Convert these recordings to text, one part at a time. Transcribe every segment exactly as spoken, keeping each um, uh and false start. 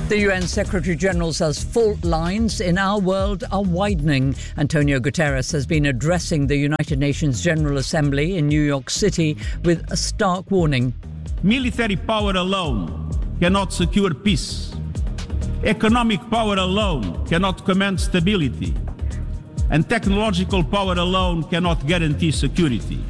The U N Secretary-General says fault lines in our world are widening. Antonio Guterres has been addressing the United Nations General Assembly in New York City with a stark warning. Military power alone cannot secure peace. Economic power alone cannot command stability. And technological power alone cannot guarantee security.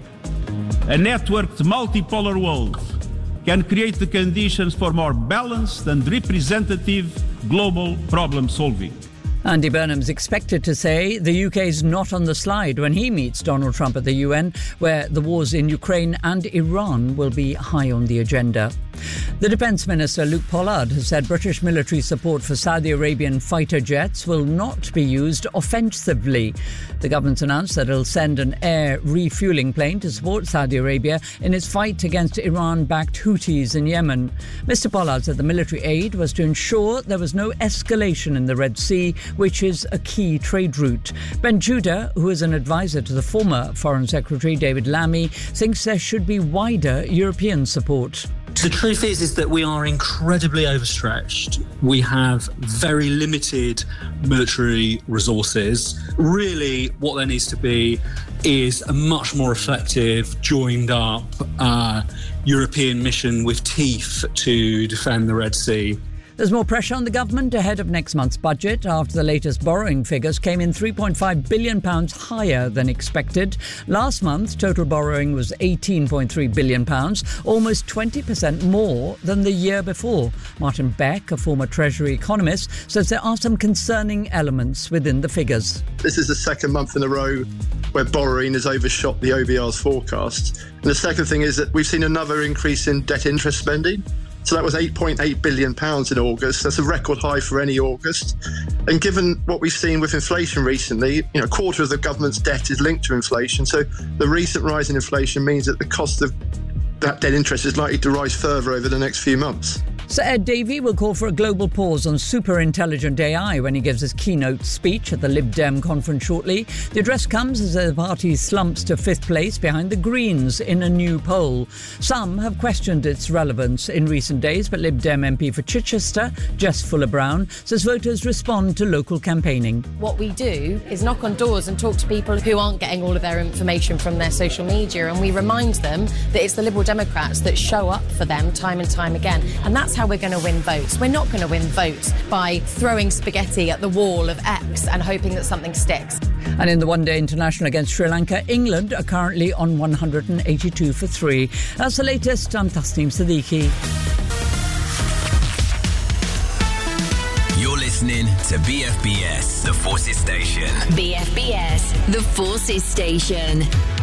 A networked multipolar world can create the conditions for more balanced and representative global problem solving. Andy Burnham's expected to say the U K is not on the slide when he meets Donald Trump at the U N, where the wars in Ukraine and Iran will be high on the agenda. The Defence Minister Luke Pollard has said British military support for Saudi Arabian fighter jets will not be used offensively. The government's announced that it'll send an air refuelling plane to support Saudi Arabia in its fight against Iran-backed Houthis in Yemen. Mister Pollard said the military aid was to ensure there was no escalation in the Red Sea, which is a key trade route. Ben Judah, who is an advisor to the former Foreign Secretary David Lammy, thinks there should be wider European support. The truth is, is that we are incredibly overstretched. We have very limited military resources. Really, what there needs to be is a much more effective, joined up uh, European mission with teeth to defend the Red Sea. There's more pressure on the government ahead of next month's budget after the latest borrowing figures came in three point five billion pounds higher than expected. Last month, total borrowing was eighteen point three billion pounds, almost twenty percent more than the year before. Martin Beck, a former Treasury economist, says there are some concerning elements within the figures. This is the second month in a row where borrowing has overshot the O B R's forecast. And the second thing is that we've seen another increase in debt interest spending. So that was eight point eight billion pounds in August. That's a record high for any August. And given what we've seen with inflation recently, you know, a quarter of the government's debt is linked to inflation. So the recent rise in inflation means that the cost of that debt interest is likely to rise further over the next few months. Sir Ed Davey will call for a global pause on super-intelligent A I when he gives his keynote speech at the Lib Dem conference shortly. The address comes as the party slumps to fifth place behind the Greens in a new poll. Some have questioned its relevance in recent days, but Lib Dem M P for Chichester, Jess Fuller-Brown, says voters respond to local campaigning. What we do is knock on doors and talk to people who aren't getting all of their information from their social media, and we remind them that it's the Liberal Democrats that show up for them time and time again. And that's how we're going to win votes. We're not going to win votes by throwing spaghetti at the wall of X and hoping that something sticks. And in the one-day international against Sri Lanka, England are currently on one hundred eighty-two for three. That's the latest. I'm Tasneem Siddiqui. You're listening to B F B S, the Forces Station. B F B S, the Forces Station.